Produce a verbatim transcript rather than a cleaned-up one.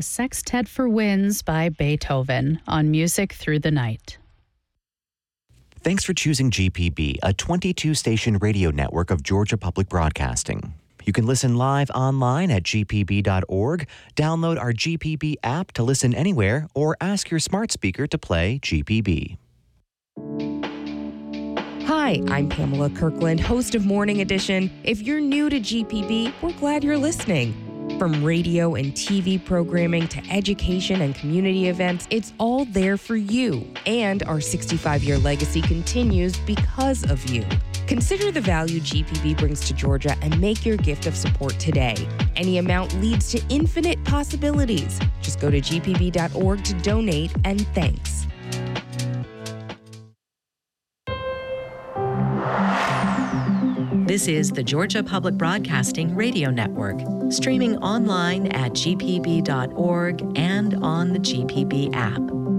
a Sextet for Winds by Beethoven on Music Through the Night. Thanks for choosing G P B, a twenty-two station radio network of Georgia Public Broadcasting. You can listen live online at g p b dot org, download our G P B app to listen anywhere, or ask your smart speaker to play G P B. Hi, I'm Pamela Kirkland, host of Morning Edition. If you're new to G P B, we're glad you're listening. From radio and T V programming to education and community events, it's all there for you. And our sixty-five-year legacy continues because of you. Consider the value G P B brings to Georgia and make your gift of support today. Any amount leads to infinite possibilities. Just go to g p b dot org to donate, and thanks. This is the Georgia Public Broadcasting Radio Network, streaming online at g p b dot org and on the G P B app.